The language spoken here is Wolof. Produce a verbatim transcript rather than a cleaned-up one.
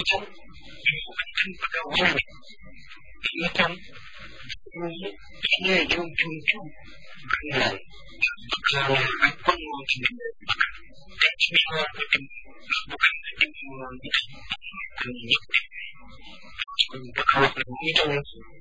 itam bukan pada wanita. Ini itam ini jum-jum-jum benar. Kalau aku mau jadi dan semua itu bukan itu bukan itu. Kalau itu